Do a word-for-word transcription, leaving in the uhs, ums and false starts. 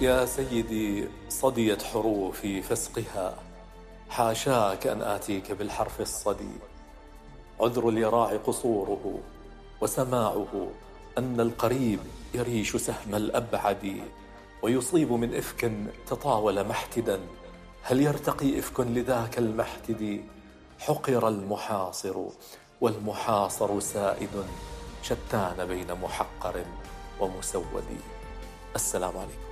يا سيدي صديت حروفي فاسقها، حاشاك أن آتيك بالحرف الصدي. عذر اليراع قصوره وسماعه أن القريب يريش سهم الأبعد، ويصيب من إفك تطاول محتدا، هل يرتقي إفك لذاك المحتد؟ حقر المحاصر والمحاصر سائد، شتان بين محقر ومسود. السلام عليكم.